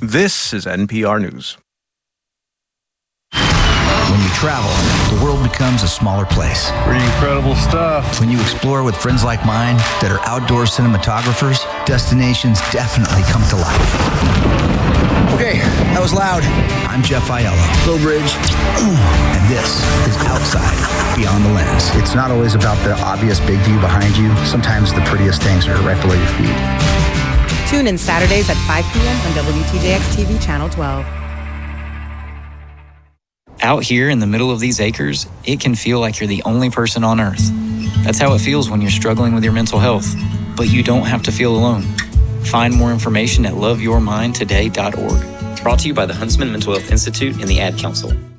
This is NPR News. When you travel, the world becomes a smaller place. Pretty incredible stuff. When you explore with friends like mine that are outdoor cinematographers, destinations definitely come to life. Okay, that was loud. I'm Jeff Aiello. Low Bridge. And this is Outside Beyond the Lens. It's not always about the obvious big view behind you. Sometimes the prettiest things are right below your feet. Tune in Saturdays at 5 p.m. on WTJX-TV Channel 12. Out here in the middle of these acres, it can feel like you're the only person on Earth. That's how it feels when you're struggling with your mental health. But you don't have to feel alone. Find more information at loveyourmindtoday.org. Brought to you by the Huntsman Mental Health Institute and the Ad Council.